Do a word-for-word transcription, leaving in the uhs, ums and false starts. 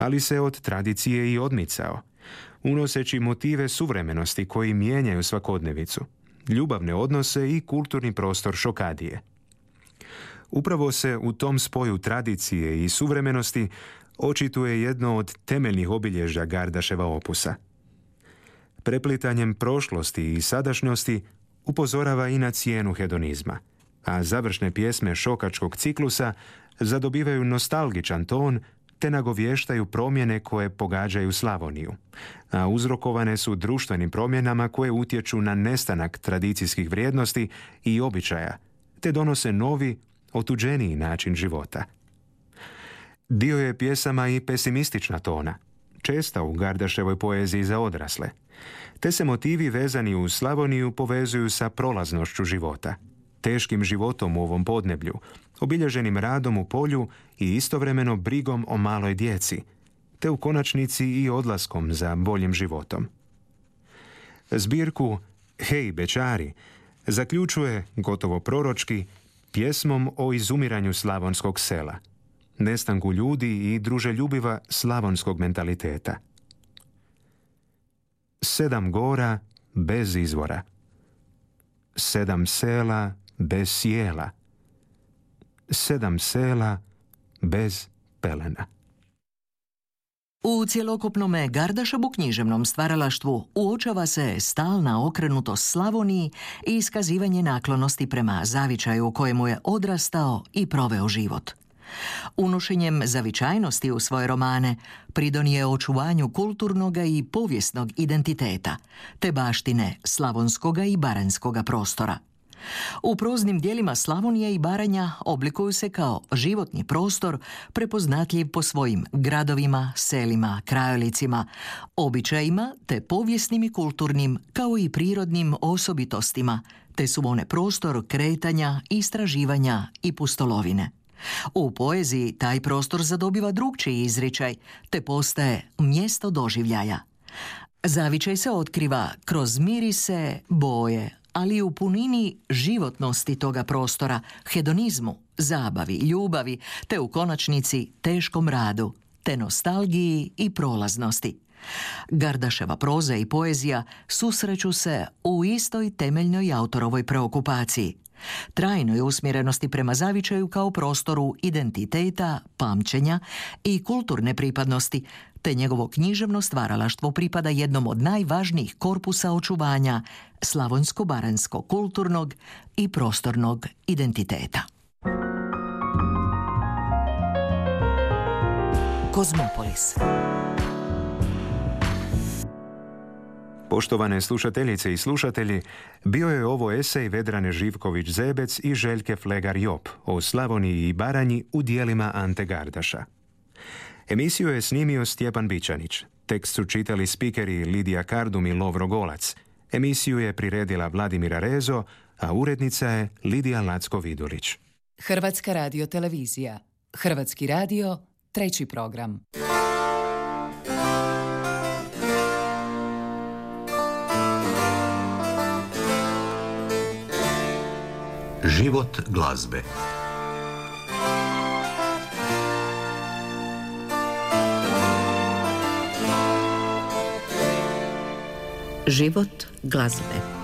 ali se od tradicije i odmicao, unoseći motive suvremenosti koji mijenjaju svakodnevicu, ljubavne odnose i kulturni prostor Šokadije. Upravo se u tom spoju tradicije i suvremenosti očituje jedno od temeljnih obilježja Gardaševa opusa. Preplitanjem prošlosti i sadašnjosti upozorava i na cijenu hedonizma, a završne pjesme šokačkog ciklusa zadobivaju nostalgičan ton te nagovještaju promjene koje pogađaju Slavoniju, a uzrokovane su društvenim promjenama koje utječu na nestanak tradicijskih vrijednosti i običaja, te donose novi, otuđeniji način života. Dio je pjesama i pesimistična tona, česta u Gardaševoj poeziji za odrasle, te se motivi vezani uz Slavoniju povezuju sa prolaznošću života, teškim životom u ovom podneblju, obilježenim radom u polju i istovremeno brigom o maloj djeci, te u konačnici i odlaskom za boljim životom. Zbirku Hej bečari zaključuje, gotovo proročki, pjesmom o izumiranju slavonskog sela, nestanku ljudi i druželjubiva slavonskog mentaliteta. Sedam gora bez izvora, sedam sela bez sjela, sedam sela bez pelena. U cjelokupnome Gardaševu književnom stvaralaštvu uočava se stalna okrenutost Slavoniji i iskazivanje naklonosti prema zavičaju u kojemu je odrastao i proveo život. Unošenjem zavičajnosti u svoje romane pridonije očuvanju kulturnoga i povijesnog identiteta, te baštine slavonskoga i baranjskoga prostora. U proznim dijelima Slavonije i Baranja oblikuju se kao životni prostor prepoznatljiv po svojim gradovima, selima, krajolicima, običajima te povijesnim i kulturnim kao i prirodnim osobitostima, te su one prostor kretanja, istraživanja i pustolovine. U poeziji taj prostor zadobiva drukčiji izričaj, te postaje mjesto doživljaja. Zavičaj se otkriva kroz mirise, boje, ali i u punini životnosti toga prostora, hedonizmu, zabavi, ljubavi, te u konačnici teškom radu, te nostalgiji i prolaznosti. Gardaševa proza i poezija susreću se u istoj temeljnoj autorovoj preokupaciji, trajnoj usmjerenosti prema zavičaju kao prostoru identiteta, pamćenja i kulturne pripadnosti, te njegovo književno stvaralaštvo pripada jednom od najvažnijih korpusa očuvanja slavonsko-baranjskog kulturnog i prostornog identiteta. Kozmopolis. Poštovane slušateljice i slušatelji, bio je ovo esej Vedrane Živković-Zebec i Željke Flegar-Jop o Slavoniji i Baranji u dijelima Ante Gardaša. Emisiju je snimio Stjepan Bičanić. Tekst su čitali spikeri Lidija Kardum i Lovro Golac. Emisiju je priredila Vladimira Rezo, a urednica je Lidija Lacko-Vidulić. Hrvatska radiotelevizija. Hrvatski radio, treći program. Život glazbe. Život glazbe.